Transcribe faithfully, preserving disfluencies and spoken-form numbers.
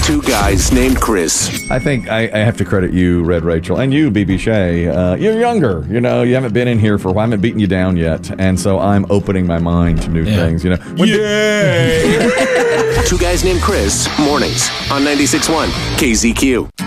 Two guys named Chris. I think I, I have to credit you, Red Rachel, and you, B B Shay. Uh, you're younger. You know, you haven't been in here for a while. I haven't beaten you down yet. And so I'm opening my mind to new Yeah. things, you know. When Yay! Two guys named Chris, mornings on ninety-six point one K Z Q.